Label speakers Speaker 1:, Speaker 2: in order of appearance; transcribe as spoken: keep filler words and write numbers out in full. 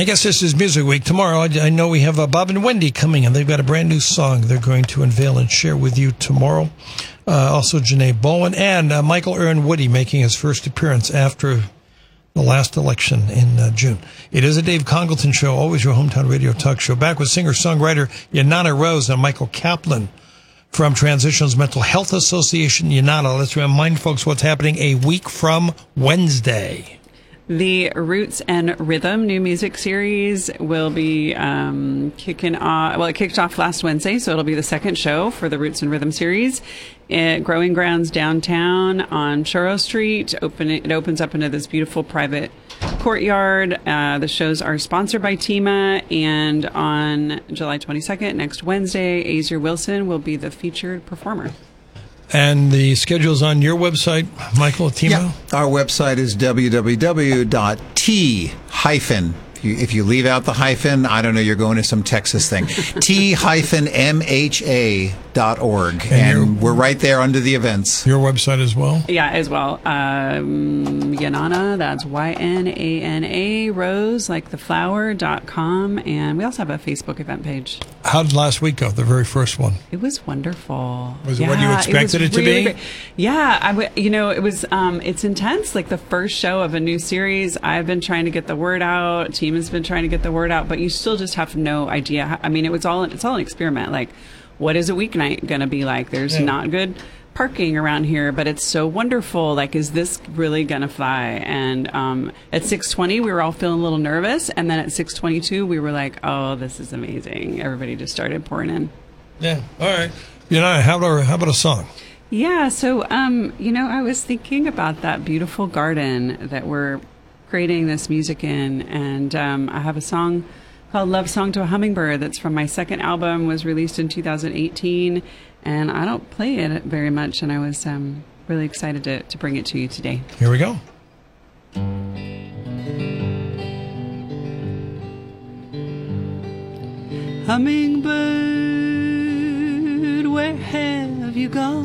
Speaker 1: I guess this is Music Week. Tomorrow, I, I know we have uh, Bob and Wendy coming, and they've got a brand new song they're going to unveil and share with you tomorrow. Uh, also, Janae Bowen and uh, Michael Aaron Woody making his first appearance after the last election in uh, June. It is a Dave Congleton show, always your hometown radio talk show. Back with singer-songwriter Yanana Rose and Michael Kaplan from Transitions Mental Health Association. Yanana, let's remind folks what's happening a week from Wednesday.
Speaker 2: The Roots and Rhythm new music series will be um, kicking off. Well, it kicked off last Wednesday, so it'll be the second show for the Roots and Rhythm series at Growing Grounds downtown on Churro Street. Open it opens up into this beautiful private courtyard. Uh, the shows are sponsored by TEMA, and on July twenty-second, next Wednesday, Azier Wilson will be the featured performer.
Speaker 1: And the schedule's on your website, Michael, Timo?
Speaker 3: Yeah. Our website is w w w dot t hyphen. If you, if you leave out the hyphen, I don't know, you're going to some Texas thing. T hyphen M H A dot org. And, and we're right there under the events.
Speaker 1: Your website as well?
Speaker 2: Yeah, as well. Um, Yanana, that's Y N A N A, Rose, like the flower, dot com. And we also have a Facebook event page.
Speaker 1: How did last week go, the very first one?
Speaker 2: It was wonderful.
Speaker 1: Was it
Speaker 2: yeah,
Speaker 1: what you expected it, it to
Speaker 2: really
Speaker 1: be?
Speaker 2: Great. Yeah, I w- you know, it was, um, it's intense. Like the first show of a new series, I've been trying to get the word out. Team has been trying to get the word out, but you still just have no idea. How, I mean, it was all, it's all an experiment. Like, what is a weeknight going to be like? There's yeah. not good parking around here, but it's so wonderful. Like, is this really going to fly? And um, at six twenty, we were all feeling a little nervous. And then at six twenty-two, we were like, oh, this is amazing. Everybody just started pouring in.
Speaker 1: Yeah. All right. You know, how about, how about a song?
Speaker 2: Yeah. So, um, you know, I was thinking about that beautiful garden that we're creating this music in. And um, I have a song called Love Song to a Hummingbird that's from my second album, was released in two thousand eighteen. And I don't play it very much, and I was um, really excited to, to bring it to you today.
Speaker 1: Here we go.
Speaker 2: Hummingbird, where have you gone?